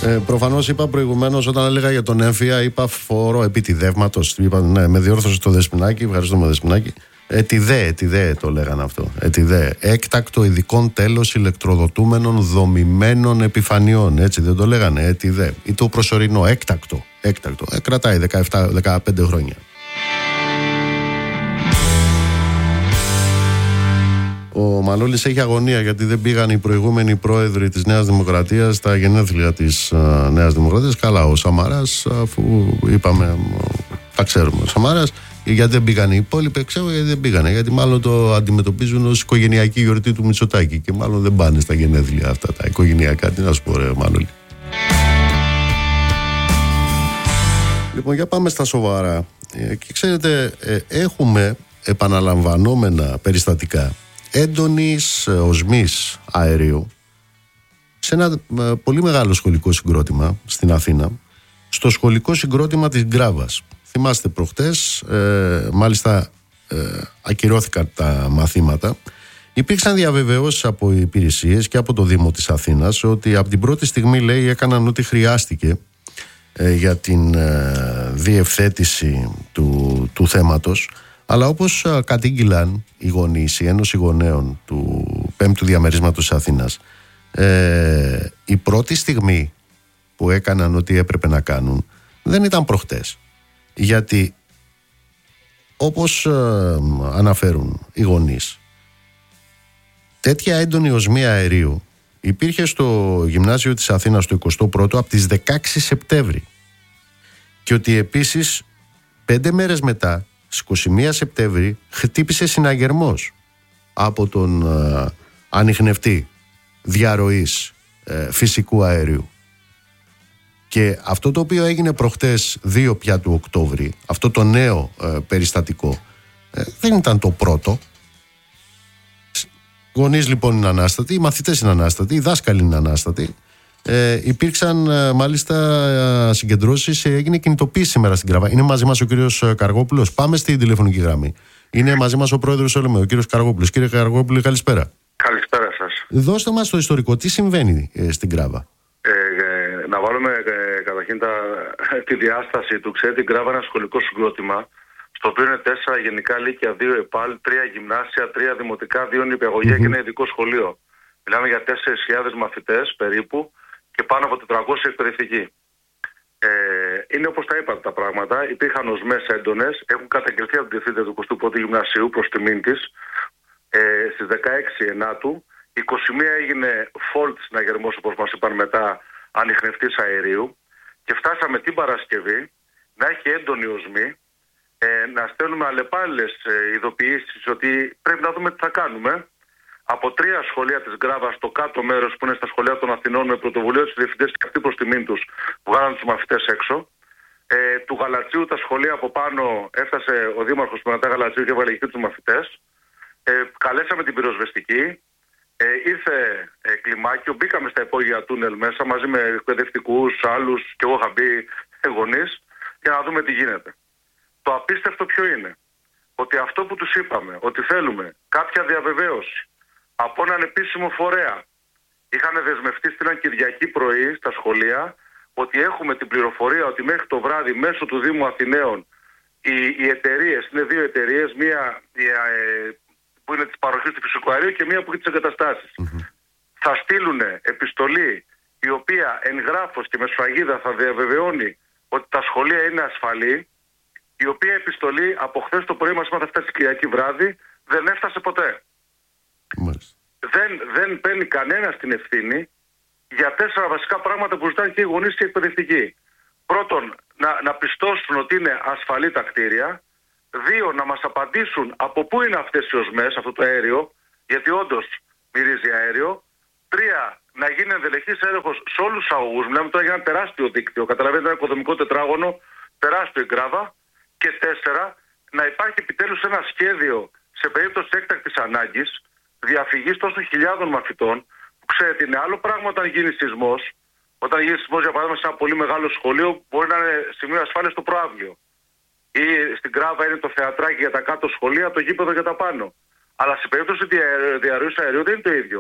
Προφανώς είπα προηγουμένως, όταν έλεγα για τον έμφυα, είπα φόρο επιτιδεύματος. Ναι, με διόρθωσε το Δεσποινάκι, ευχαριστούμε Δεσποινάκι. Ετιδέ το λέγανε αυτό. Ετιδέ. Έκτακτο ειδικών τέλος ηλεκτροδοτούμενων δομημένων επιφανειών. Έτσι δεν το λέγανε. Ετιδέ. Ή το προσωρινό. Έκτακτο. Κρατάει 17-15 χρόνια. Ο Μανώλης έχει αγωνία γιατί δεν πήγαν οι προηγούμενοι πρόεδροι της Νέας Δημοκρατίας στα γενέθλια της Νέας Δημοκρατίας. Καλά, ο Σαμαράς, αφού είπαμε, τα ξέρουμε. Ο Σαμαράς, γιατί δεν πήγαν οι υπόλοιποι, ξέρω γιατί δεν πήγαν. Γιατί μάλλον το αντιμετωπίζουν ως οικογενειακή γιορτή του Μητσοτάκη και μάλλον δεν πάνε στα γενέθλια αυτά τα οικογενειακά. Τι να σου πω, ρε Μανώλη. Λοιπόν, για πάμε στα σοβαρά. Και ξέρετε, έχουμε επαναλαμβανόμενα περιστατικά έντονης οσμής αερίου σε ένα πολύ μεγάλο σχολικό συγκρότημα στην Αθήνα, στο σχολικό συγκρότημα της Γκράβας. Θυμάστε προχτές, μάλιστα ακυρώθηκαν τα μαθήματα. Υπήρξαν διαβεβαιώσεις από υπηρεσίες και από το Δήμο της Αθήνας ότι από την πρώτη στιγμή, λέει, έκαναν ό,τι χρειάστηκε για την διευθέτηση του θέματος. Αλλά όπως κατήγγυλαν οι γονείς, η Ένωση Γονέων του 5ου Διαμερίσματος της Αθήνας, η πρώτη στιγμή που έκαναν ό,τι έπρεπε να κάνουν δεν ήταν προχτές. Γιατί όπως αναφέρουν οι γονείς, τέτοια έντονη οσμή αερίου υπήρχε στο γυμνάσιο της Αθήνας το 21ο από τις 16 Σεπτέμβρη. Και ότι επίσης 5 μέρες μετά, στις 21 Σεπτέμβρη, χτύπησε συναγερμός από τον ανιχνευτή διαρροής φυσικού αερίου. Και αυτό το οποίο έγινε προχτές 2 πια του Οκτώβρη, αυτό το νέο περιστατικό, δεν ήταν το πρώτο. Γονείς λοιπόν είναι ανάστατοι, οι μαθητές είναι ανάστατοι, οι δάσκαλοι είναι ανάστατοι. Υπήρξαν μάλιστα συγκεντρώσεις, έγινε κινητοποίηση σήμερα στην Γκράβα. Είναι μαζί μας ο κύριος Καργόπουλος. Πάμε στην τηλεφωνική γραμμή. Είναι μαζί μας ο πρόεδρος ΕΛΜΕ, ο κύριος Καργόπουλος. Κύριε Καργόπουλο, καλησπέρα. Καλησπέρα σας. Δώστε μας το ιστορικό. Τι συμβαίνει στην Γκράβα? Να βάλουμε καταρχήν τη διάσταση του. Ξέρετε, η Γκράβα είναι ένα σχολικό συγκρότημα, στο οποίο είναι 4 γενικά λύκεια, 2 ΕΠΑΛ, 3 γυμνάσια, 3 δημοτικά, 2 νηπιαγωγεία και ένα ειδικό σχολείο. Μιλάμε για 4.000 μαθητές περίπου και πάνω από 400 εκπαιδευτικοί. Είναι όπως τα είπατε τα πράγματα. Υπήρχαν οσμές έντονες. Έχουν καταγγελθεί από την διευθύντρια του 21ου Γυμνασίου προς τιμήν της στις 16 Ενάτου. 21 έγινε fault συναγερμός, όπως μας είπαν μετά, ανιχνευτής αερίου. Και φτάσαμε την Παρασκευή να έχει έντονη οσμή, να στέλνουμε αλλεπάλληλες ειδοποιήσεις ότι πρέπει να δούμε τι θα κάνουμε. Από 3 σχολεία της Γκράβας, στο κάτω μέρος που είναι στα σχολεία των Αθηνών, με πρωτοβουλία τους διευθυντές και αυτοί προς τιμήν τους, βγάλαν τους μαθητές έξω. Του Γαλατσίου, τα σχολεία από πάνω, έφτασε ο δήμαρχος του Μετά Γαλατσίου και έβαλε εκεί τους μαθητές. Καλέσαμε την πυροσβεστική. Ήρθε κλιμάκιο, μπήκαμε στα υπόγεια τούνελ μέσα μαζί με εκπαιδευτικούς, άλλους και εγώ είχα μπει γονείς για να δούμε τι γίνεται. Το απίστευτο ποιο είναι? Ότι αυτό που τους είπαμε, ότι θέλουμε κάποια διαβεβαίωση από έναν επίσημο φορέα, είχαν δεσμευτεί, στείλαν Κυριακή πρωί στα σχολεία, ότι έχουμε την πληροφορία ότι μέχρι το βράδυ μέσω του Δήμου Αθηναίων οι εταιρείες, είναι 2 εταιρείες, μία που είναι της παροχής του φυσικού αερίου και μία που έχει τις εγκαταστάσεις. Θα στείλουν επιστολή η οποία εγγράφος και με σφραγίδα θα διαβεβαιώνει ότι τα σχολεία είναι ασφαλή, η οποία επιστολή από χθες το πρωί μας είπαν θα φτάσει Κυριακή βράδυ, δεν έφτασε ποτέ. Δεν παίρνει κανένα την ευθύνη για 4 βασικά πράγματα που ζητάνε και οι γονείς και οι εκπαιδευτικοί. Πρώτον, να πιστώσουν ότι είναι ασφαλή τα κτίρια. 2, να μας απαντήσουν από πού είναι αυτές οι οσμές, αυτό το αέριο, γιατί όντως μυρίζει αέριο. 3, να γίνει ενδελεχής έλεγχος σε όλους τους αγωγούς. Μιλάμε τώρα για ένα τεράστιο δίκτυο. Καταλαβαίνετε, ένα οικοδομικό τετράγωνο, τεράστιο η Γκράβα. Και 4, να υπάρχει επιτέλους ένα σχέδιο σε περίπτωση έκτακτης ανάγκης διαφυγής τόσων χιλιάδων μαθητών. Που ξέρετε, είναι άλλο πράγμα όταν γίνει σεισμός. Όταν γίνει σεισμός, για παράδειγμα, σε ένα πολύ μεγάλο σχολείο, μπορεί να είναι σημείο ασφάλειας στο προαύλιο. Ή στην Γκράβα είναι το θεατράκι για τα κάτω σχολεία, το γήπεδο για τα πάνω. Αλλά σε περίπτωση διαρροής αερίου δεν είναι το ίδιο.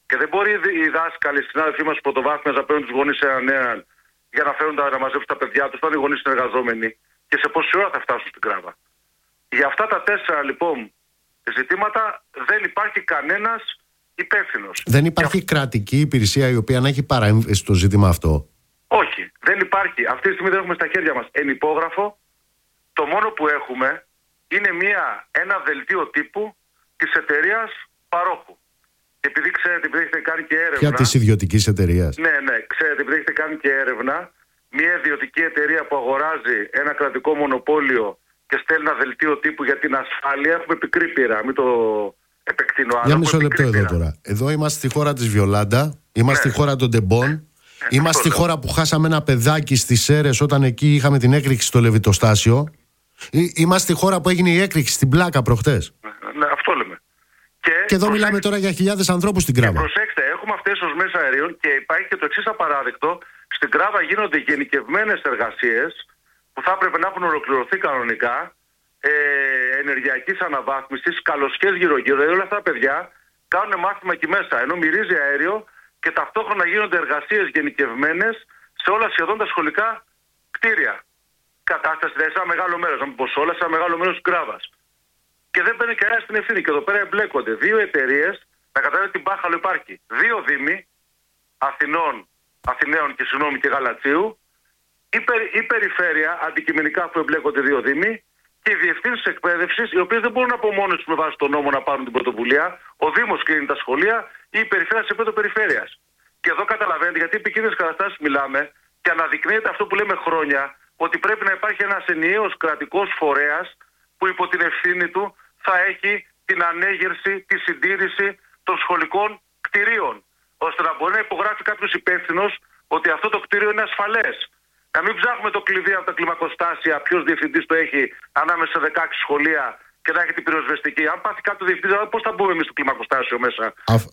Και δεν μπορεί οι δάσκαλοι, οι συνάδελφοί μας πρωτοβάθμιας να παίρνουν τους γονείς έναν για να φέρουν να μαζέψουν τα παιδιά τους, όταν οι γονείς είναι εργαζόμενοι και σε πόση ώρα θα φτάσουν στην Κράβα. Για αυτά τα 4 λοιπόν ζητήματα δεν υπάρχει κανένας υπεύθυνος. Δεν υπάρχει κρατική υπηρεσία η οποία να έχει παρέμβει στο ζήτημα αυτό? Όχι, δεν υπάρχει. Αυτή τη στιγμή δεν έχουμε στα χέρια μας ενυπόγραφο. Το μόνο που έχουμε είναι ένα δελτίο τύπου της εταιρείας παρόχου. Και επειδή ξέρετε, επειδή έχετε κάνει και έρευνα. Για της ιδιωτικής εταιρείας. Ναι, ξέρετε, επειδή έχετε κάνει και έρευνα, μια ιδιωτική εταιρεία που αγοράζει ένα κρατικό μονοπόλιο και στέλνει ένα δελτίο τύπου για την ασφάλεια, έχουμε πικρή πείρα. Μην το επεκτείνω άλλο. Για μισό λεπτό εδώ τώρα. Εδώ είμαστε στη χώρα της Βιολάντα, είμαστε στη χώρα των Ντεμπών, είμαστε στη χώρα που χάσαμε ένα παιδάκι στις Σέρρες όταν εκεί είχαμε την έκρηξη στο Λεβιτοστάσιο. Είμαστε στη χώρα που έγινε η έκρηξη στην Πλάκα προχτές. Ναι, αυτό λέμε. Και εδώ μιλάμε τώρα για χιλιάδες ανθρώπους στην Κράβα. Προσέξτε, έχουμε αυτές τις οσμές αερίων και υπάρχει και το εξής απαράδεκτο. Στην Κράβα γίνονται γενικευμένες εργασίες που θα έπρεπε να έχουν ολοκληρωθεί κανονικά, ενεργειακής αναβάθμισης, καλοσχές γύρω-γύρω. Όλα αυτά τα παιδιά κάνουν μάθημα εκεί μέσα, ενώ μυρίζει αέριο και ταυτόχρονα γίνονται εργασίες γενικευμένες σε όλα σχεδόν τα σχολικά κτίρια. Κατάσταση σε ένα μεγάλο μέρος, να μην πω σε όλα, σε ένα μεγάλο μέρος της Κράβας. Και δεν παίρνει κανένα την ευθύνη. Και εδώ πέρα εμπλέκονται 2 εταιρείες, να καταλάβετε την Μπάχαλο υπάρχει 2 δήμοι, Αθηναίων και Γαλατσίου, η περιφέρεια, αντικειμενικά που εμπλέκονται 2 δήμοι, και οι διευθύνσεις εκπαίδευσης, οι οποίες δεν μπορούν από μόνες τους με βάση τον νόμο να πάρουν την πρωτοβουλία. Ο Δήμος κλείνει τα σχολεία ή η περιφέρεια σε επίπεδο περιφέρειας. Και εδώ καταλαβαίνετε γιατί επικίνδυνες καταστάσεις μιλάμε και αναδεικνύεται αυτό που λέμε χρόνια, ότι πρέπει να υπάρχει ένας ενιαίος κρατικός φορέας που υπό την ευθύνη του θα έχει την ανέγερση, τη συντήρηση των σχολικών κτηρίων, ώστε να μπορεί να υπογράφει κάποιος υπεύθυνος ότι αυτό το κτίριο είναι ασφαλές. Να μην ψάχνουμε το κλειδί από τα κλιμακοστάσια, ποιος διευθυντής το έχει ανάμεσα σε 16 σχολεία και να έχει την πυροσβεστική. Αν πάθει κάποιο διευθυντή, πώς θα μπούμε εμείς στο κλιμακοστάσιο μέσα?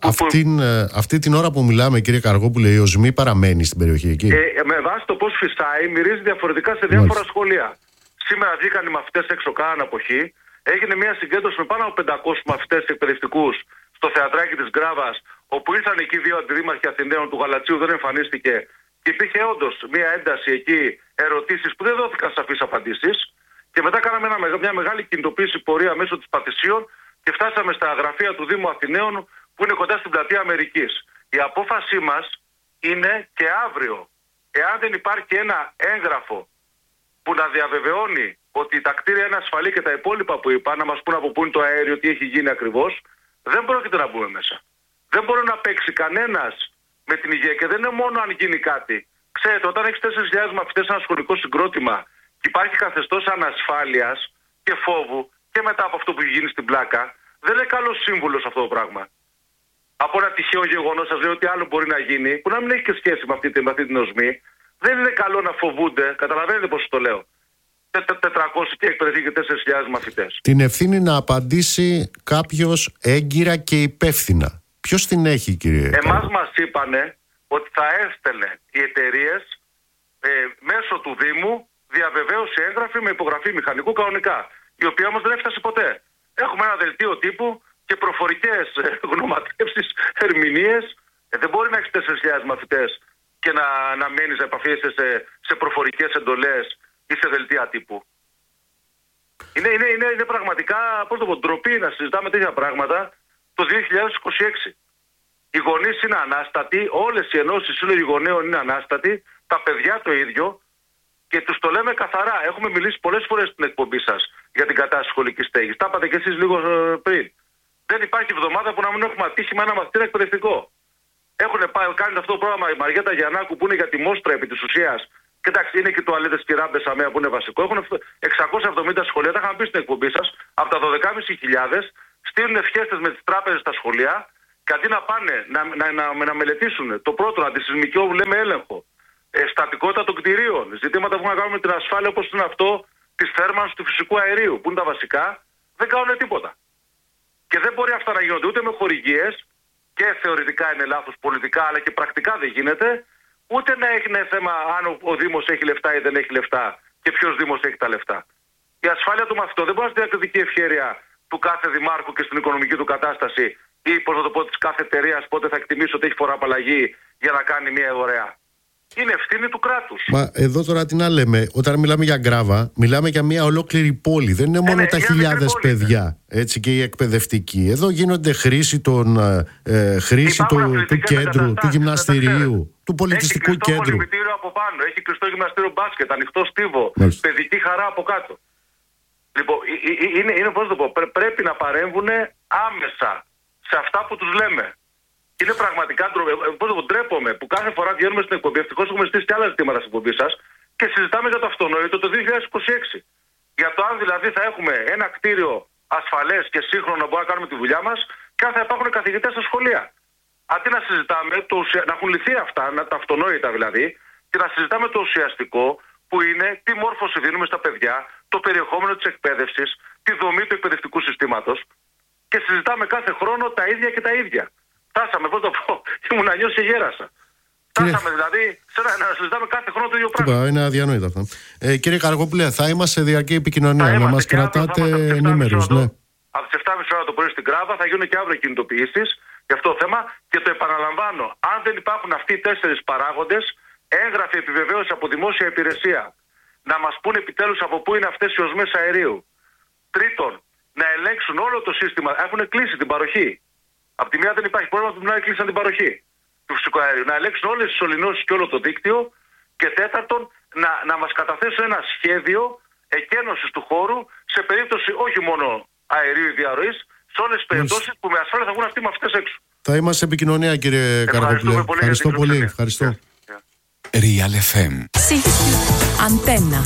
Αυτή την ώρα που μιλάμε, κύριε Καργόπουλε, η οσμή παραμένει στην περιοχή εκεί? Με βάση το πώς φυσάει, μυρίζει διαφορετικά σε διάφορα σχολεία. Σήμερα βγήκαν οι μαθητές έξω, κάναν αποχή. Έγινε μια συγκέντρωση με πάνω από 500 μαθητές εκπαιδευτικούς στο θεατράκι της Γκράβας, όπου ήρθαν εκεί 2 αντιδήμαρχοι Αθηναίων, του Γαλατσίου δεν εμφανίστηκε. Και υπήρχε όντως μια ένταση εκεί, ερωτήσεις που δεν δόθηκαν σαφείς απαντήσεις. Και μετά κάναμε μια μεγάλη κινητοποίηση πορεία μέσω της Πατησίων και φτάσαμε στα γραφεία του Δήμου Αθηναίων που είναι κοντά στην πλατεία Αμερικής. Η απόφασή μας είναι και αύριο, εάν δεν υπάρχει ένα έγγραφο που να διαβεβαιώνει ότι τα κτίρια είναι ασφαλή και τα υπόλοιπα που είπα, να μας πούν από πού είναι το αέριο, τι έχει γίνει ακριβώς, δεν πρόκειται να μπούμε μέσα. Δεν μπορεί να παίξει κανένας με την υγεία και δεν είναι μόνο αν γίνει κάτι. Ξέρετε, όταν έχεις 4.000 μαθητές σε ένα σχολικό συγκρότημα και υπάρχει καθεστώς ανασφάλειας και φόβου και μετά από αυτό που έχει γίνει στην Πλάκα, δεν είναι καλός σύμβουλος αυτό το πράγμα. Από ένα τυχαίο γεγονός, σας λέω ότι άλλο μπορεί να γίνει, που να μην έχει και σχέση με αυτή την οσμή, δεν είναι καλό να φοβούνται. Καταλαβαίνετε πώς το λέω? 400 και εκπαιδευτεί και 4.000 μαθητές. Την ευθύνη να απαντήσει κάποιος έγκυρα και υπεύθυνα. Ποιος την έχει, κύριε? Εμάς μας είπανε ότι θα έστελνε οι εταιρείες μέσω του Δήμου διαβεβαίωση έγγραφη με υπογραφή μηχανικού κανονικά, η οποία όμως δεν έφτασε ποτέ. Έχουμε ένα δελτίο τύπου και προφορικές γνωματεύσεις, ερμηνείες. Δεν μπορεί να έχεις 4.000 μαθητές και να μένεις να επαφίεσαι σε προφορικές εντολές ή σε δελτία τύπου. Είναι πραγματικά, πώς το πω, ντροπή να συζητάμε τέτοια πράγματα το 2026. Οι γονείς είναι ανάστατοι, όλες οι ενώσεις σύλλογοι γονέων είναι ανάστατοι, τα παιδιά το ίδιο, και τους το λέμε καθαρά. Έχουμε μιλήσει πολλές φορές στην εκπομπή σας για την κατάσταση σχολικής στέγης. Τα είπατε κι εσείς λίγο πριν. Δεν υπάρχει εβδομάδα που να μην έχουμε ατύχημα ένα μαθητή εκπαιδευτικό. Έχουν κάνει αυτό το πρόγραμμα η Μαριέτα Γιαννάκου που είναι για τη μόστρα επί της ουσίας. Κοιτάξτε, είναι και τουαλέτες και ράμπες αμαία που είναι βασικό. Έχουν 670 σχολεία, τα είχαμε πει στην εκπομπή σας, από τα 12.500 στείλουν ευχέστες με τις τράπεζες στα σχολεία και αντί να πάνε να μελετήσουν το πρώτο αντισυσμικό που λέμε έλεγχο, στατικότητα των κτηρίων, ζητήματα που έχουν να κάνουν με την ασφάλεια όπως είναι αυτό της θέρμανσης του φυσικού αερίου, που είναι τα βασικά, δεν κάνουν τίποτα. Και δεν μπορεί αυτά να γίνονται ούτε με χορηγίες, και θεωρητικά είναι λάθος πολιτικά, αλλά και πρακτικά δεν γίνεται, ούτε να έχει θέμα αν ο Δήμος έχει λεφτά ή δεν έχει λεφτά και ποιος Δήμος έχει τα λεφτά. Η ασφάλεια του μαθητών δεν μπορεί να είναι διακριτική ευχέρεια του κάθε δημάρχου και στην οικονομική του κατάσταση ή πώς να το πω της κάθε εταιρείας πότε θα εκτιμήσει ότι έχει φοροαπαλλαγή για να κάνει μια αγοραία. Είναι ευθύνη του κράτους. Μα εδώ τώρα τι να λέμε, όταν μιλάμε για Γκράβα, μιλάμε για μια ολόκληρη πόλη. Δεν είναι μόνο τα χιλιάδες παιδιά, έτσι, και οι εκπαιδευτικοί. Εδώ γίνονται χρήση του κέντρου, του γυμναστηρίου, του πολιτιστικού κέντρου. Έχει κλειστό πολυμητήριο από πάνω, έχει κλειστό γυμναστήριο μπάσκετ, ανοιχτό στίβο, παιδική χαρά από κάτω. Λοιπόν, είναι πώς το πω, πρέπει να παρέμβουν άμεσα σε αυτά που τους λέμε. Είναι πραγματικά ντρέπομαι που κάθε φορά βγαίνουμε στην εκπομπή. Ευτυχώς έχουμε στήσει και άλλα ζητήματα στην εκπομπή σας και συζητάμε για το αυτονόητο το 2026. Για το αν δηλαδή θα έχουμε ένα κτίριο ασφαλές και σύγχρονο να μπορούμε να κάνουμε τη δουλειά μας και αν θα υπάρχουν καθηγητές στα σχολεία. Αντί να συζητάμε, να έχουν λυθεί αυτά, τα αυτονόητα δηλαδή, και να συζητάμε το ουσιαστικό που είναι τι μόρφωση δίνουμε στα παιδιά, το περιεχόμενο της εκπαίδευσης, τη δομή του εκπαιδευτικού συστήματος και συζητάμε κάθε χρόνο τα ίδια και τα ίδια. Φτάσαμε, πώς το πω, ήμουν αλλιώς και γέρασα. Φτάσαμε δηλαδή να συζητάμε κάθε χρόνο το ίδιο πράγμα. Είναι αδιανόητο αυτό. Κύριε Καραγόπουλε, θα είμαστε σε διαρκή επικοινωνία. Να μας κρατάτε ενήμερους. Ναι. Από τις 7.30 ώρα το πρωί στην Γκράβα θα γίνουν και αύριο κινητοποιήσεις για αυτό το θέμα και το επαναλαμβάνω. Αν δεν υπάρχουν αυτοί οι 4 παράγοντες, έγγραφη επιβεβαίωση από δημόσια υπηρεσία να μας πούν επιτέλους από πού είναι αυτές οι οσμές αερίου. Τρίτον, να ελέγξουν όλο το σύστημα. Έχουν κλείσει την παροχή. Από τη μία δεν υπάρχει πρόβλημα, από την άλλη κλείσαν την παροχή του φυσικού αερίου. Να ελέγξουν όλες τις σωληνώσεις και όλο το δίκτυο. Και τέταρτον, να μας καταθέσουν ένα σχέδιο εκένωσης του χώρου σε περίπτωση όχι μόνο αερίου ή διαρροής, σε όλες τις περιπτώσεις που με ασφάλεια θα βγουν αυτοί με αυτές έξω. Θα είμαστε σε επικοινωνία, κύριε Καραγόπουλε. Ευχαριστώ πολύ. Ευχαριστώ. Real FM. Αντένα.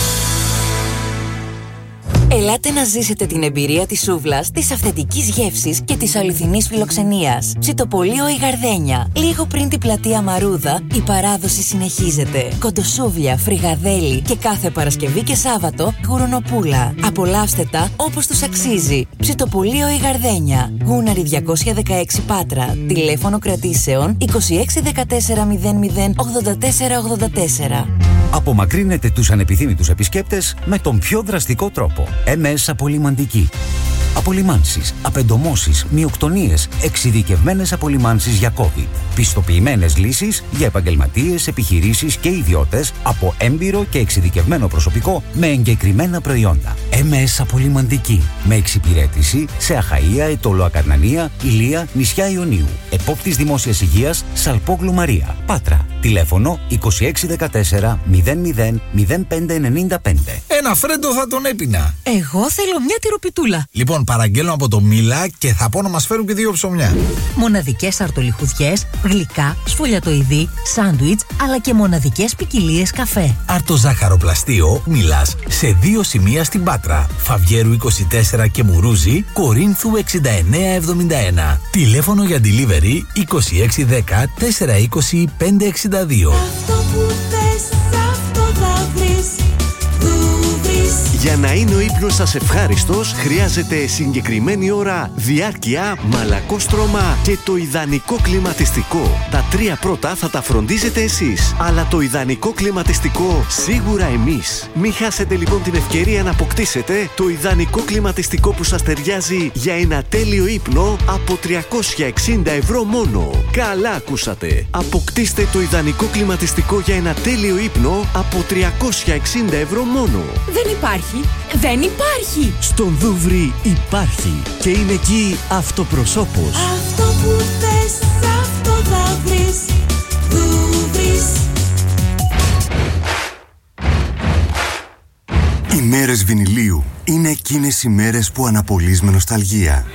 Ελάτε να ζήσετε την εμπειρία της σούβλας, της αυθεντικής γεύσης και της αληθινής φιλοξενίας. Ψητοπολείο η Γαρδένια. Λίγο πριν την πλατεία Μαρούδα, η παράδοση συνεχίζεται. Κοντοσούβλια, φρυγαδέλι και κάθε Παρασκευή και Σάββατο γουρουνοπούλα. Απολαύστε τα όπως τους αξίζει. Ψητοπολείο η Γαρδένια. Γούναρη 216 Πάτρα. Τηλέφωνο κρατήσεων 2614 00 84 84. Απομακρύνετε τους ανεπιθύμητους επισκέπτες με τον πιο δραστικό τρόπο. MS Απολυμαντική. Απολυμάνσεις, απεντομώσεις, μυοκτονίες, εξειδικευμένες απολυμάνσεις για COVID. Πιστοποιημένες λύσεις για επαγγελματίες, επιχειρήσεις και ιδιώτες από έμπειρο και εξειδικευμένο προσωπικό με εγκεκριμένα προϊόντα. MS Απολυμαντική. Με εξυπηρέτηση σε Αχαΐα, Αιτωλό Ακαρνανία, Ηλία, νησιά Ιωνίου. Επόπτης Δημόσιας Υγείας, Σαλπόγλου Μαρία. Πάτρα. Τηλέφωνο 2614 00 0595. Ένα φρέντο θα τον έπινα. Εγώ θέλω μια τυροπιτούλα. Λοιπόν, παραγγέλνω από το Μίλα και θα πω να μας φέρουν και 2 ψωμιά. Μοναδικές αρτολιχουδιές, γλυκά, σφολιατοειδή, σάντουιτς, αλλά και μοναδικές ποικιλίες καφέ. Αρτοζάχαροπλαστείο Μίλας σε 2 σημεία στην Πάτρα. Φαβιέρου 24 και Μουρούζι, Κορίνθου 6971. Τηλέφωνο για delivery 2610 420 562. Αυτό που θες, αυτό θα βρεις. Για να είναι ο ύπνος σας ευχάριστος, χρειάζεται συγκεκριμένη ώρα, διάρκεια, μαλακό στρώμα και το ιδανικό κλιματιστικό. Τα 3 πρώτα θα τα φροντίζετε εσείς, αλλά το ιδανικό κλιματιστικό σίγουρα εμείς. Μην χάσετε λοιπόν την ευκαιρία να αποκτήσετε το ιδανικό κλιματιστικό που σας ταιριάζει για ένα τέλειο ύπνο από 360 ευρώ μόνο. Καλά ακούσατε! Αποκτήστε το ιδανικό κλιματιστικό για ένα τέλειο ύπνο από 360 ευρώ μόνο. Δεν υπάρχει. Δεν υπάρχει! Στον Δούβρι υπάρχει και είναι εκεί αυτοπροσώπος. Αυτό που θες, αυτό θα βρεις. Δούβρις. Οι μέρες βινιλίου είναι εκείνες οι μέρες που αναπολύς με νοσταλγία.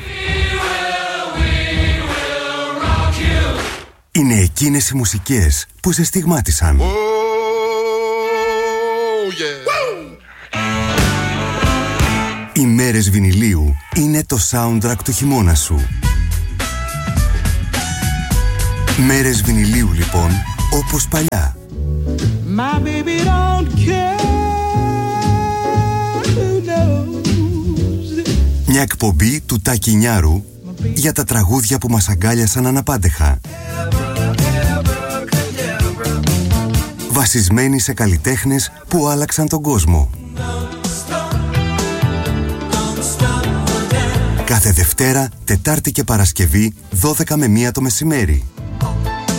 Είναι εκείνες οι μουσικές που σε στιγμάτισαν. Οι μέρες βινιλίου είναι το soundtrack του χειμώνα σου. Μέρες βινιλίου λοιπόν, όπως παλιά. My baby don't care who knows. Μια εκπομπή του Τάκη Νιάρου για τα τραγούδια που μας αγκάλιασαν αναπάντεχα. Βασισμένοι σε καλλιτέχνες που άλλαξαν τον κόσμο. Κάθε Δευτέρα, Τετάρτη και Παρασκευή 12 με 1 το μεσημέρι.